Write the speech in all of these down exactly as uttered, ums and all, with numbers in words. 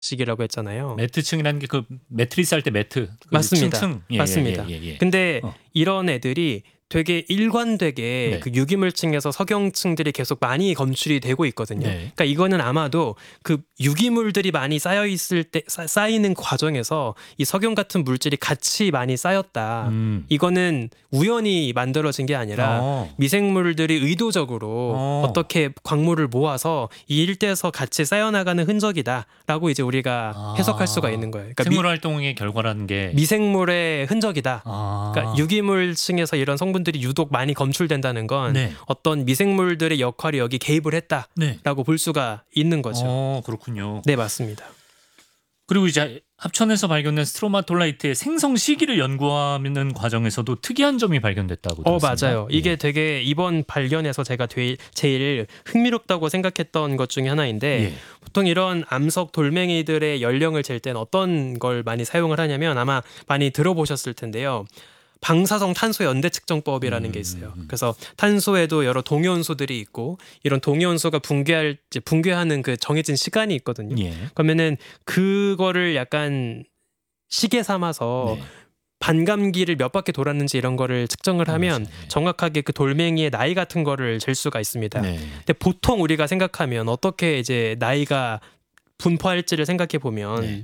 식이라고 했잖아요. 매트층이라는 게 그 매트리스 할 때 매트. 그 맞습니다. 층층. 예, 맞습니다. 예, 예, 예. 근데 어. 이런 애들이 되게 일관되게 네. 그 유기물층에서 석영층들이 계속 많이 검출이 되고 있거든요. 네. 그러니까 이거는 아마도 그 유기물들이 많이 쌓여 있을 때 쌓- 쌓이는 과정에서 이 석영 같은 물질이 같이 많이 쌓였다. 음. 이거는 우연히 만들어진 게 아니라 어. 미생물들이 의도적으로 어. 어. 떻게 광물을 모아서 이 일대에서 같이 쌓여나가는 흔적이다라고 이제 우리가 아. 해석할 수가 있는 거예요. 그러니까 생물 활동의 결과라는 게 미, 생물의 흔적이다. 아. 그러니까 유기물층에서 이런 성분들이 유독 많이 검출된다는 건 네. 어떤 미생물들의 역할이 여기 개입을 했다라고 네. 볼 수가 있는 거죠. 어, 그렇군요. 네, 맞습니다. 그리고 이제 합천에서 발견된 스트로마톨라이트의 생성 시기를 연구하는 과정에서도 특이한 점이 발견됐다고 어, 들었습니다. 맞아요. 이게 예. 되게 이번 발견에서 제가 되- 제일 흥미롭다고 생각했던 것 중에 하나인데 예. 보통 이런 암석 돌멩이들의 연령을 잴 때는 어떤 걸 많이 사용을 하냐면 아마 많이 들어보셨을 텐데요. 방사성 탄소 연대 측정법이라는 음, 게 있어요. 음. 그래서 탄소에도 여러 동위원소들이 있고 이런 동위원소가 붕괴할 이제 붕괴하는 그 정해진 시간이 있거든요. 예. 그러면은 그거를 약간 시계 삼아서 네. 반감기를 몇 바퀴 돌았는지 이런 거를 측정을 하면 맞아요. 예. 정확하게 그 돌멩이의 나이 같은 거를 잴 수가 있습니다. 네. 근데 보통 우리가 생각하면 어떻게 이제 나이가 분포할지를 생각해 보면 네.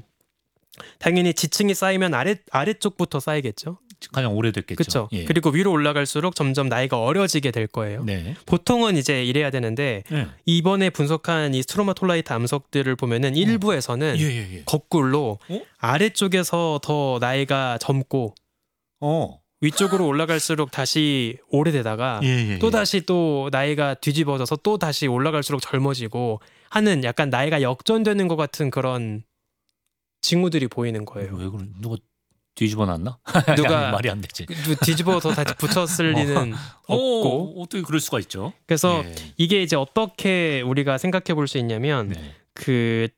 당연히 지층이 쌓이면 아래 아래쪽부터 쌓이겠죠. 가장 오래됐겠죠. 그렇죠. 예. 그리고 위로 올라갈수록 점점 나이가 어려지게 될 거예요. 네. 보통은 이제 이래야 되는데 예. 이번에 분석한 이 스트로마톨라이트 암석들을 보면은 일부에서는 예, 예, 예. 거꾸로 어? 아래쪽에서 더 나이가 젊고 어. 위쪽으로 올라갈수록 다시 오래되다가 예, 예, 또 예. 다시 또 나이가 뒤집어져서 또 다시 올라갈수록 젊어지고 하는 약간 나이가 역전되는 것 같은 그런 징후들이 보이는 거예요. 왜 그런 누가 뒤집어 놨나? 누가 아니, 말이 안 되지. 뒤집어서 다시 붙였을 리는 없고 어, 어떻게 그럴 수가 있죠? 그래서 예. 이게 이제 어떻게 우리가 생각해 볼 수 있냐면 네. 그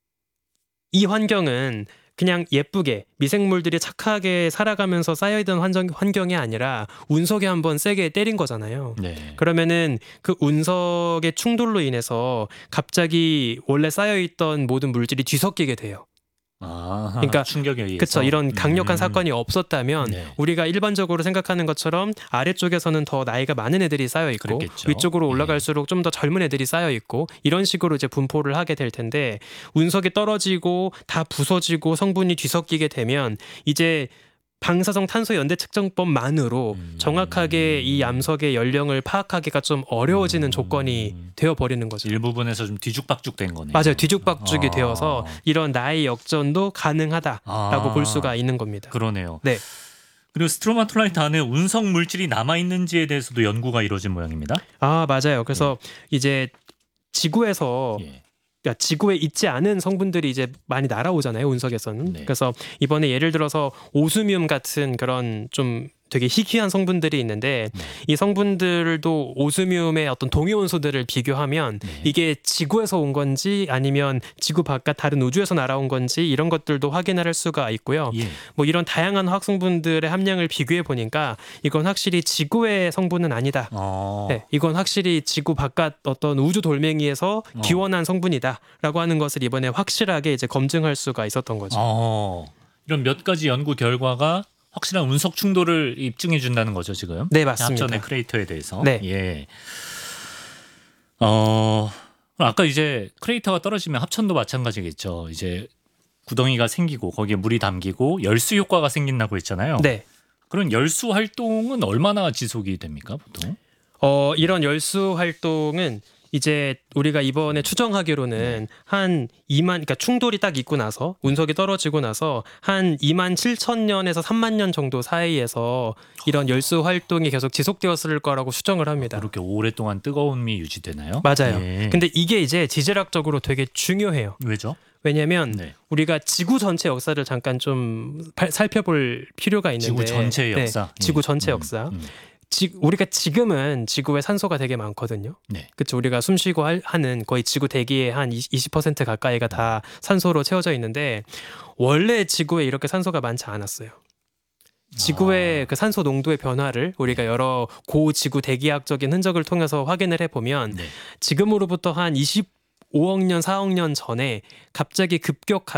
이 환경은 그냥 예쁘게 미생물들이 착하게 살아가면서 쌓여있던 환경, 환경이 아니라 운석에 한번 세게 때린 거잖아요. 네. 그러면은 그 운석의 충돌로 인해서 갑자기 원래 쌓여있던 모든 물질이 뒤섞이게 돼요. 아, 그러니까 충격에 의해서. 그렇죠. 이런 강력한 음. 사건이 없었다면 네. 우리가 일반적으로 생각하는 것처럼 아래쪽에서는 더 나이가 많은 애들이 쌓여 있고 그랬겠죠. 위쪽으로 예. 올라갈수록 좀 더 젊은 애들이 쌓여 있고 이런 식으로 이제 분포를 하게 될 텐데 운석이 떨어지고 다 부서지고 성분이 뒤섞이게 되면 이제 방사성 탄소 연대 측정법만으로 음. 정확하게 이 암석의 연령을 파악하기가 좀 어려워지는 음. 조건이 되어 버리는 거죠. 일부분에서 좀 뒤죽박죽 된 거네요. 맞아요. 뒤죽박죽이 아. 되어서 이런 나이 역전도 가능하다라고 아. 볼 수가 있는 겁니다. 그러네요. 네. 그리고 스트로마톨라이트 안에 운석 물질이 남아 있는지에 대해서도 연구가 이루어진 모양입니다. 아, 맞아요. 그래서 이제 지구에서 예. 그러니까 지구에 있지 않은 성분들이 이제 많이 날아오잖아요. 운석에서는. 네. 그래서 이번에 예를 들어서 오스뮴 같은 그런 좀 되게 희귀한 성분들이 있는데 네. 이 성분들도 오스뮴의 어떤 동위원소들을 비교하면 네. 이게 지구에서 온 건지 아니면 지구 바깥 다른 우주에서 날아온 건지 이런 것들도 확인을 할 수가 있고요. 예. 뭐 이런 다양한 화학 성분들의 함량을 비교해 보니까 이건 확실히 지구의 성분은 아니다. 어. 네, 이건 확실히 지구 바깥 어떤 우주 돌멩이에서 어. 기원한 성분이다라고 하는 것을 이번에 확실하게 이제 검증할 수가 있었던 거죠. 어. 이런 몇 가지 연구 결과가 확실한 운석 충돌을 입증해 준다는 거죠, 지금. 네, 맞습니다. 합천의 크레이터에 대해서. 네. 예. 어. 그럼 아까 이제 크레이터가 떨어지면 합천도 마찬가지겠죠. 이제 구덩이가 생기고 거기에 물이 담기고 열수 효과가 생긴다고 했잖아요. 네. 그런 열수 활동은 얼마나 지속이 됩니까, 보통? 어, 이런 열수 활동은 이제 우리가 이번에 추정하기로는 네. 한 이만 그러니까 충돌이 딱 있고 나서 운석이 떨어지고 나서 한 이만 칠천 년에서 삼만 년 정도 사이에서 이런 열수 활동이 계속 지속되었을 거라고 추정을 합니다. 그렇게 오랫동안 뜨거움이 유지되나요? 맞아요. 예. 근데 이게 이제 지질학적으로 되게 중요해요. 왜죠? 왜냐하면 네. 우리가 지구 전체 역사를 잠깐 좀 발- 살펴볼 필요가 있는데 지구 전체의 네, 역사. 지구 예. 전체 음, 역사. 음. 지, 우리가 지금은 지구에 산소가 되게 많거든요. 네. 그렇죠. 우리가 숨쉬고 할- 하는 거의 지구 대기의 한 이십 퍼센트 가까이가 다 산소로 채워져 있는데 원래 지구에 이렇게 산소가 많지 않았어요. 지구의 아. 그 산소 농도의 변화를 우리가 여러 고지구 대기학적인 흔적을 통해서 확인을 해보면 네. 지금으로부터 한 이십억 오억 년, 사억 년 전에 갑자기 급격하게